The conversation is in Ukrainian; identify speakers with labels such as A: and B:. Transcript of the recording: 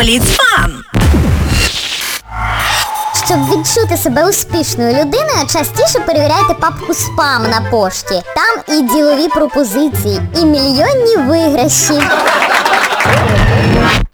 A: боліть спам.
B: Щоб відчути себе успішною людиною, частіше перевіряйте папку спам на пошті. Там і ділові пропозиції, і мільйонні виграші.